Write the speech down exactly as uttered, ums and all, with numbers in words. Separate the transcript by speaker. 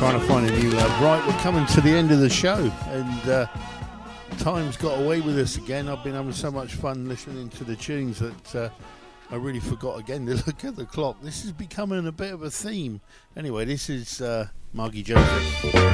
Speaker 1: Trying to find a new love. Right, we're coming to the end of the show, and uh, time's got away with us again. I've been having so much fun listening to the tunes that uh, I really forgot again to look at the clock. This is becoming a bit of a theme. Anyway, this is uh, Margie Joseph.